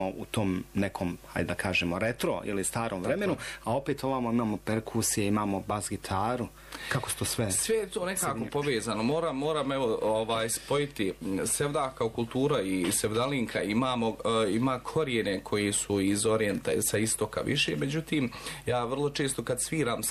u tom nekom, hajde da kažemo, retro ili starom vremenu, a opet ovamo imamo perkusije, imamo bas gitaru. Kako se to sve? Sve je to nekako povezano. Moram spojiti sevda kao kultura i sevdalinka ima korijene koji su iz orijenta, sa istoka više. Međutim, ja vrlo često kad sviram